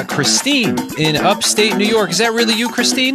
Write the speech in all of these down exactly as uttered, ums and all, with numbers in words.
Christine in upstate New York. Is that really you, Christine?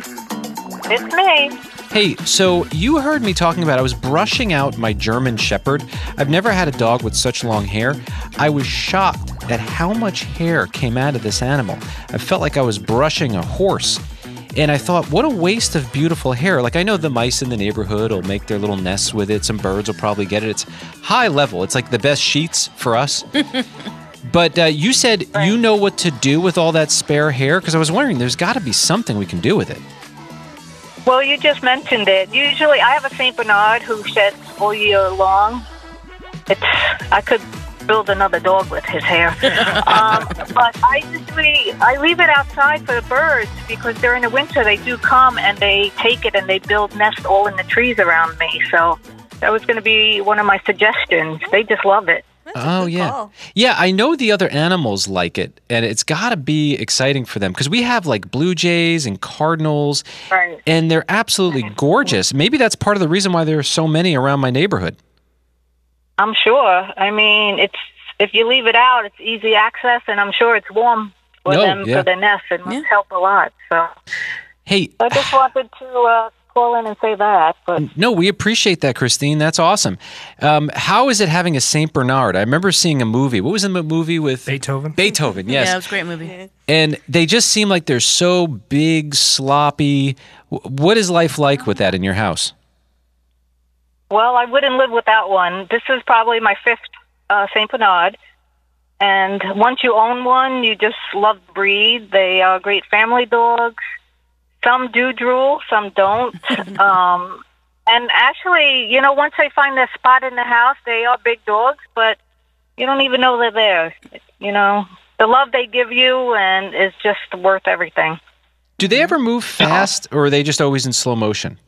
It's me. Hey, so you heard me talking about I was brushing out my German Shepherd. I've never had a dog with such long hair. I was shocked at how much hair came out of this animal. I felt like I was brushing a horse. And I thought, what a waste of beautiful hair. Like, I know the mice in the neighborhood will make their little nests with it. Some birds will probably get it. It's high level. It's like the best sheets for us. But uh, you said right. you know what to do with all that spare hair? Because I was wondering, there's got to be something we can do with it. Well, you just mentioned it. Usually, I have a Saint Bernard who sheds all year long. It's I could build another dog with his hair. um, but I usually I leave it outside for the birds because during the winter they do come and they take it and they build nests all in the trees around me. So that was going to be one of my suggestions. They just love it. That's a oh, good yeah. call. Yeah, I know the other animals like it, and it's got to be exciting for them because we have like blue jays and cardinals, right. and they're absolutely gorgeous. Maybe that's part of the reason why there are so many around my neighborhood. I'm sure. I mean, it's if you leave it out, it's easy access, and I'm sure it's warm for No, them yeah. for their nest. It must Yeah. help a lot. So Hey, I just wanted to uh, call in and say that. But no, we appreciate that, Christine. That's awesome. Um, how is it having a Saint Bernard? I remember seeing a movie. What was the movie with Beethoven? Beethoven, yes. Yeah, it was a great movie. And they just seem like they're so big, sloppy. W- What is life like with that in your house? well, I wouldn't live without one. This is probably my fifth uh, Saint Bernard. And once you own one, you just love the breed. They are great family dogs. Some do drool, some don't. um, and actually, you know, once they find their spot in the house, they are big dogs, but you don't even know they're there. You know, the love they give you and is just worth everything. Do they ever move fast, or are they just always in slow motion?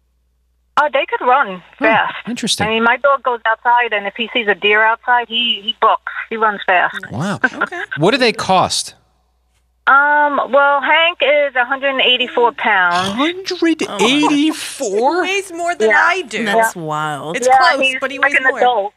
Oh, they could run fast. Interesting. I mean, my dog goes outside, and if he sees a deer outside, he, he books. He runs fast. Wow. Okay. What do they cost? Um, well, Hank is one hundred eighty-four pounds. one hundred eighty-four? He weighs more than Yeah. I do. That's wild. It's yeah, close, he's but he like weighs an more. adult.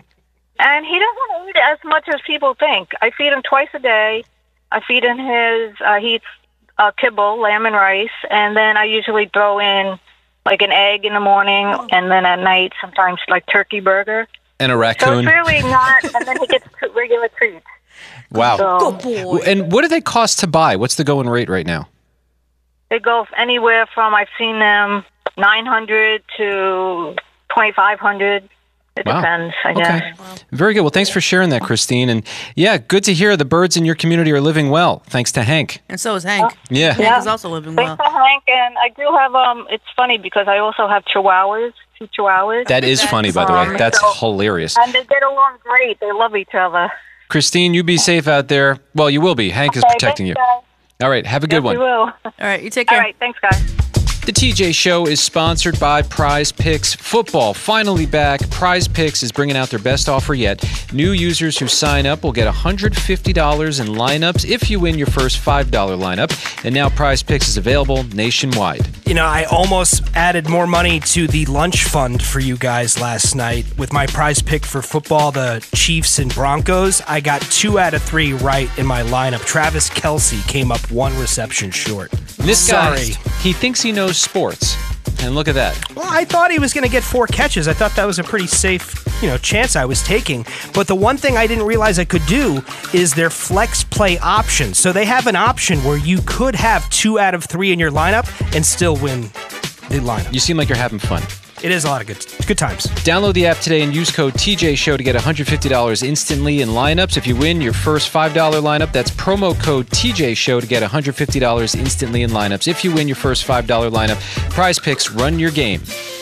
And he doesn't eat as much as people think. I feed him twice a day. I feed him his, uh, he eats uh, kibble, lamb and rice, and then I usually throw in like an egg in the morning, and then at night sometimes like turkey burger. And a So raccoon? it's really not, and then he gets t- regular treats. Wow. So Good boy. And what do they cost to buy? What's the going rate right now? they go anywhere from, I've seen them nine hundred to twenty-five hundred. It Wow. depends, I guess. Okay. Very good. Well, thanks for sharing that, Christine. And yeah, good to hear the birds in your community are living well, thanks to Hank. And so is Hank. Yeah. Hank is also living well. Thanks for Hank, and I do have, um, it's funny because I also have chihuahuas, two chihuahuas. That is funny, by the way. Um, That's so- hilarious. And they get along great. They love each other. Christine, you be safe out there. Well, you will be. Hank is Okay, protecting you. thanks, guys. All right. Have a good Yes, one. we will. All right, you take All care. right, thanks, guys. The T J Show is sponsored by Prize Picks. Football finally back. Prize Picks is bringing out their best offer yet. New users who sign up will get one hundred fifty dollars in lineups if you win your first five dollar lineup. And now Prize Picks is available nationwide. You know, I almost added more money to the lunch fund for you guys last night with my prize pick for football, the Chiefs and Broncos. I got two out of three right in my lineup. Travis Kelce came up one reception short. This Sorry. guy, he thinks he knows sports. And look at that. Well, I thought he was going to get four catches. I thought that was a pretty safe, you know, chance I was taking. But the one thing I didn't realize I could do is their flex play option. So they have an option where you could have two out of three in your lineup and still win the lineup. You seem like you're having fun. It is a lot of good good times. Download the app today and use code T J Show to get one hundred fifty dollars instantly in lineups. If you win your first five dollar lineup, that's promo code T J Show to get one hundred fifty dollars instantly in lineups. If you win your first five dollar lineup, Prize Picks, run your game.